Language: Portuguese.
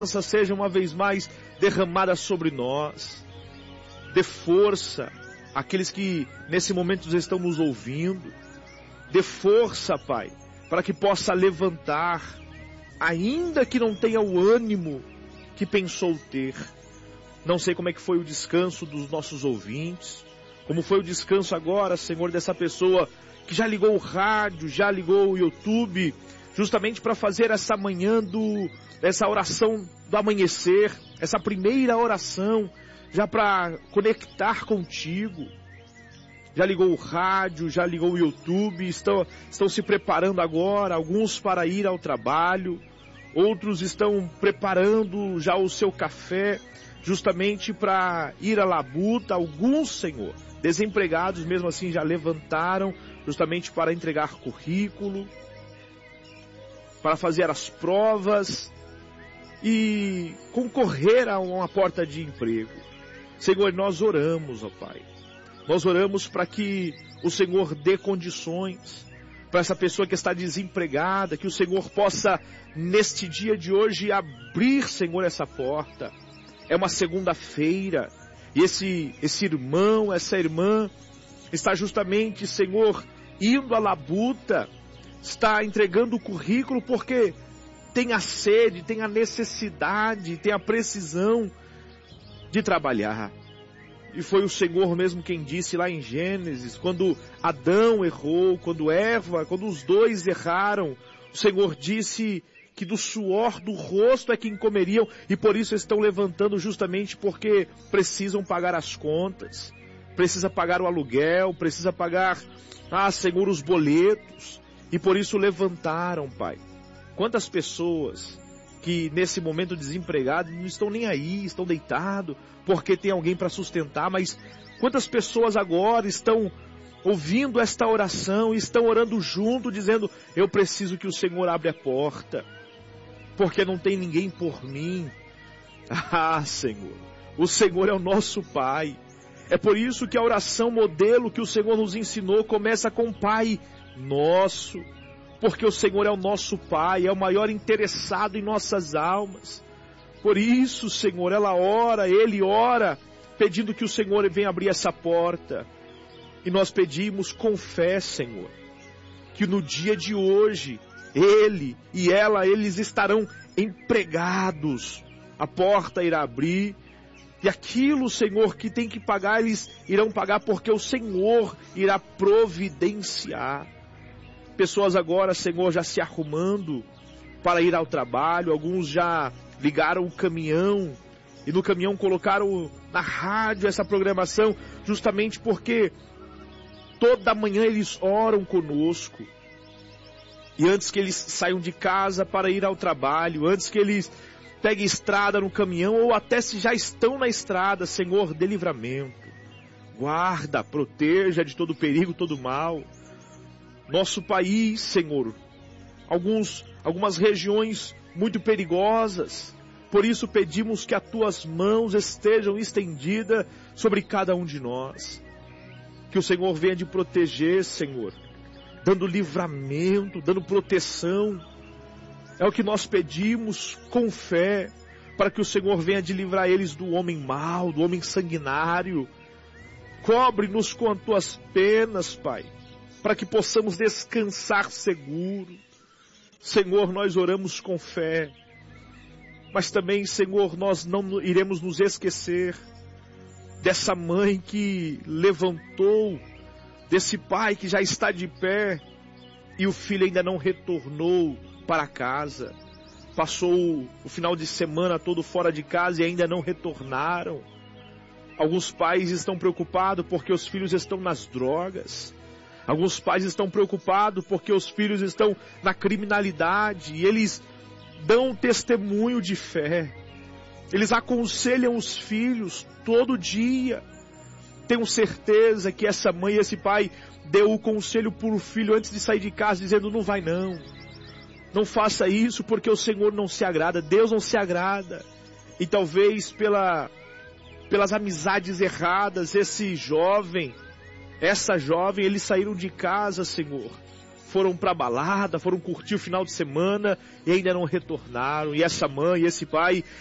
seja uma vez mais derramada sobre nós. Dê força àqueles que nesse momento estão nos ouvindo. Dê força, Pai, para que possa levantar, ainda que não tenha o ânimo que pensou ter. Não sei como é que foi o descanso dos nossos ouvintes, como foi o descanso agora, Senhor, dessa pessoa que já ligou o rádio, já ligou o YouTube, justamente para fazer essa manhã essa oração do amanhecer, essa primeira oração, já para conectar contigo. Já ligou o rádio, já ligou o YouTube, estão se preparando agora, alguns para ir ao trabalho, outros estão preparando já o seu café, justamente para ir à labuta. Alguns, Senhor, desempregados mesmo assim já levantaram, justamente para entregar currículo, para fazer as provas e concorrer a uma porta de emprego. Senhor, nós oramos, ó Pai. Nós oramos para que o Senhor dê condições para essa pessoa que está desempregada, que o Senhor possa, neste dia de hoje, abrir, Senhor, essa porta. É uma segunda-feira, e esse irmão, essa irmã, está justamente, Senhor, indo à labuta, está entregando o currículo porque tem a sede, tem a necessidade, tem a precisão de trabalhar. E foi o Senhor mesmo quem disse lá em Gênesis, quando Adão errou, quando Eva, quando os dois erraram, o Senhor disse que do suor do rosto é quem comeriam, e por isso estão levantando justamente porque precisam pagar as contas, precisa pagar o aluguel, precisa pagar, Senhor, os boletos, e por isso levantaram, Pai. Quantas pessoas que nesse momento desempregados não estão nem aí, estão deitados, porque tem alguém para sustentar, mas quantas pessoas agora estão ouvindo esta oração e estão orando junto, dizendo, eu preciso que o Senhor abra a porta, porque não tem ninguém por mim. Senhor, o Senhor é o nosso Pai. É por isso que a oração modelo que o Senhor nos ensinou começa com Pai Nosso, porque o Senhor é o nosso Pai, é o maior interessado em nossas almas. Por isso, Senhor, Ele ora, pedindo que o Senhor venha abrir essa porta. E nós pedimos com fé, Senhor, que no dia de hoje, Ele e ela, eles estarão empregados. A porta irá abrir, e aquilo, Senhor, que tem que pagar, eles irão pagar, porque o Senhor irá providenciar. Pessoas agora, Senhor, já se arrumando para ir ao trabalho, alguns já ligaram o caminhão, e no caminhão colocaram na rádio essa programação, justamente porque toda manhã eles oram conosco. E antes que eles saiam de casa para ir ao trabalho, antes que eles peguem estrada no caminhão, ou até se já estão na estrada, Senhor, dê livramento. Guarda, proteja de todo perigo, todo mal. Nosso país, Senhor, algumas regiões muito perigosas, por isso pedimos que as tuas mãos estejam estendidas sobre cada um de nós. Que o Senhor venha de proteger, Senhor, dando livramento, dando proteção. É o que nós pedimos com fé, para que o Senhor venha de livrar eles do homem mau, do homem sanguinário. Cobre-nos com as tuas penas, Pai, para que possamos descansar seguro. Senhor, nós oramos com fé, mas também, Senhor, nós não iremos nos esquecer dessa mãe que levantou, desse pai que já está de pé, e o filho ainda não retornou para casa. Passou o final de semana todo fora de casa e ainda não retornaram. Alguns pais estão preocupados porque os filhos estão nas drogas. Alguns pais estão preocupados porque os filhos estão na criminalidade, e eles dão testemunho de fé. Eles aconselham os filhos todo dia. Tenho certeza que essa mãe e esse pai deu o conselho para o filho antes de sair de casa, dizendo, não vai não. Não faça isso porque o Senhor não se agrada, Deus não se agrada. E talvez pelas amizades erradas, esse jovem, essa jovem, eles saíram de casa, Senhor, foram pra balada, foram curtir o final de semana e ainda não retornaram. E essa mãe, esse pai